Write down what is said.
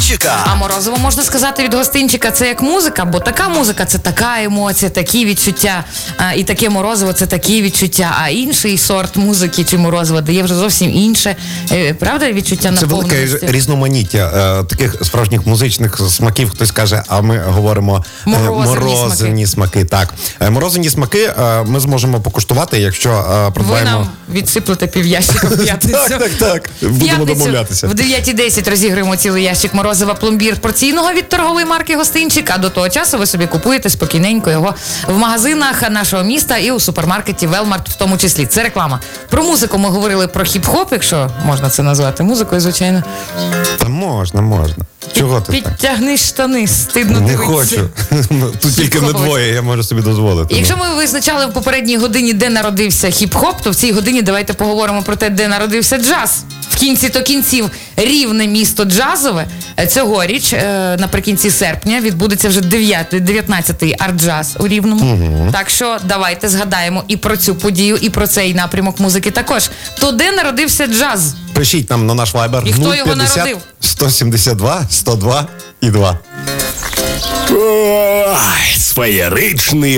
Гостинчика. А морозиво, можна сказати, від гостинчика це як музика, бо така музика це така емоція, такі відчуття, і таке морозиво це такі відчуття, а інший сорт музики чи морозива дає вже зовсім інше, правда, відчуття наповненості? Це велике різноманіття таких справжніх музичних смаків, хтось каже, а ми говоримо морозивні смаки. Так, морозивні смаки ми зможемо покуштувати, якщо придбаємо... Ви нам відсиплете пів'ящика в п'ятницю. Так. Будемо домовлятися. В 9:10 розіграємо цілий ящик морозива пломбір порційного від торгової марки «Гостинчик», а до того часу ви собі купуєте спокійненько його в магазинах нашого міста і у супермаркеті «Велмарт» в тому числі. Це реклама. Про музику ми говорили, про хіп-хоп, якщо можна це назвати музикою, звичайно. Та можна. Чого ти так? Підтягни штани, стидно Не дивитися. хочу. Тут тільки ми двоє, я можу собі дозволити. Якщо ми визначали в попередній годині, де народився хіп-хоп, то в цій годині давайте поговоримо про те, де народився джаз. В кінці то кінців Рівне місто джазове. Цьогоріч, наприкінці серпня, відбудеться вже 19-й арт-джаз у Рівному. Так що давайте згадаємо і про цю подію, і про цей напрямок музики також. То де народився джаз? Пишіть нам на наш вайбер І хто його народив? 172 102 і 2. Ой, сфеєричний